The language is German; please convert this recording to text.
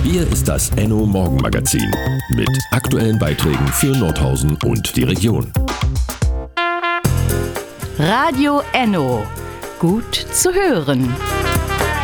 Hier ist das Enno Morgenmagazin mit aktuellen Beiträgen für Nordhausen und die Region. Radio Enno. Gut zu hören.